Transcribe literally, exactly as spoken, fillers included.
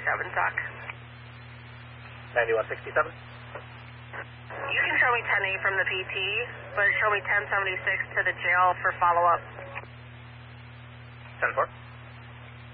sixty-seven, Doc. ninety-one sixty-seven. You can show me ten eight from the P T, but show me ten seventy-six to the jail for follow-up. ten four.